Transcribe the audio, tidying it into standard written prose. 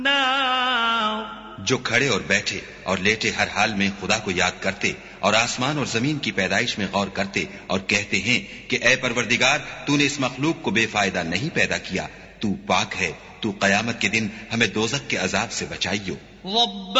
जो खड़े और बैठे और लेटे हर हाल में खुदा को याद करते और आसमान और जमीन की पैदाइश में गौर करते और कहते हैं कि ऐ परवरदिगार, तूने इस मखलूक को बेफायदा नहीं पैदा किया, तू पाक है, तू कयामत के दिन हमें दोजख के अजाब से बचाइयो।